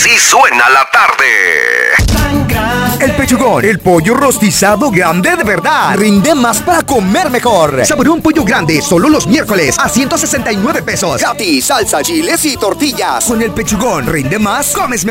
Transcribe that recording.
Así suena la tarde. El Pechugón, el pollo rostizado grande de verdad. Rinde más para comer mejor. Saborea un pollo grande solo los miércoles a 169 pesos. Gratis, salsa, chiles y tortillas. Con el Pechugón, rinde más, comes mejor.